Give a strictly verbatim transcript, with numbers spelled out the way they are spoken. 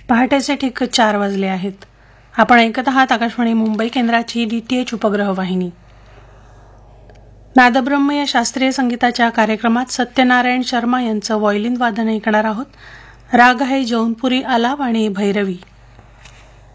पहाटेचे ठीक चार वाजले आहेत. आपण ऐकत आहात आकाशवाणी मुंबई केंद्राची डी टी एच उपग्रह वाहिनी. नादब्रह्म या शास्त्रीय संगीताच्या कार्यक्रमात सत्यनारायण शर्मा यांचं व्हायोलिन वादन ऐकणार आहोत. राग आहे जौनपुरी आलाप आणि भैरवी.